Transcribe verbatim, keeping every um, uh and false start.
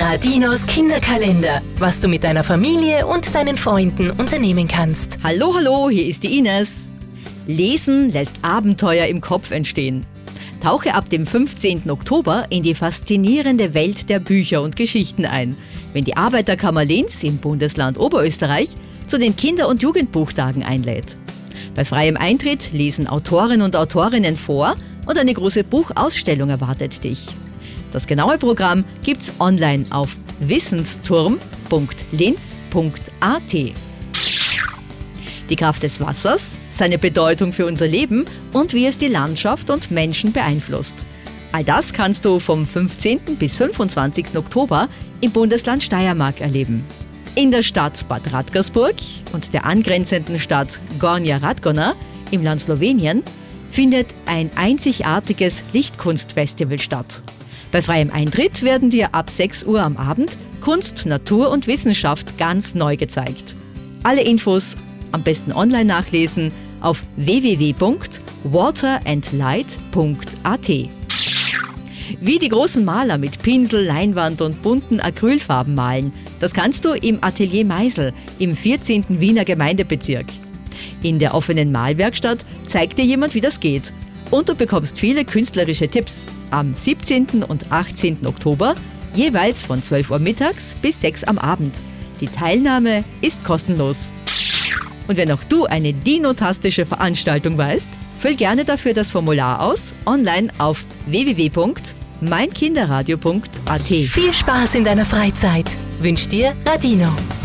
Radinos Kinderkalender, was du mit deiner Familie und deinen Freunden unternehmen kannst. Hallo, hallo, hier ist die Ines. Lesen lässt Abenteuer im Kopf entstehen. Tauche ab dem fünfzehnten Oktober in die faszinierende Welt der Bücher und Geschichten ein, wenn die Arbeiterkammer Linz im Bundesland Oberösterreich zu den Kinder- und Jugendbuchtagen einlädt. Bei freiem Eintritt lesen Autoren und Autorinnen vor und eine große Buchausstellung erwartet dich. Das genaue Programm gibt's online auf wissensturm punkt linz punkt a t. Die Kraft des Wassers, seine Bedeutung für unser Leben und wie es die Landschaft und Menschen beeinflusst. All das kannst du vom fünfzehnten bis fünfundzwanzigsten Oktober im Bundesland Steiermark erleben. In der Stadt Bad Radkersburg und der angrenzenden Stadt Gornja Radgona im Land Slowenien findet ein einzigartiges Lichtkunstfestival statt. Bei freiem Eintritt werden dir ab sechs Uhr am Abend Kunst, Natur und Wissenschaft ganz neu gezeigt. Alle Infos am besten online nachlesen auf w w w punkt water and light punkt a t. Wie die großen Maler mit Pinsel, Leinwand und bunten Acrylfarben malen, das kannst du im Atelier Meisel im vierzehnten Wiener Gemeindebezirk. In der offenen Malwerkstatt zeigt dir jemand, wie das geht. Und du bekommst viele künstlerische Tipps am siebzehnten und achtzehnten Oktober, jeweils von zwölf Uhr mittags bis sechs am Abend. Die Teilnahme ist kostenlos. Und wenn auch du eine dinotastische Veranstaltung weißt, füll gerne dafür das Formular aus, online auf w w w punkt mein kinderradio punkt a t. Viel Spaß in deiner Freizeit wünscht dir Radino.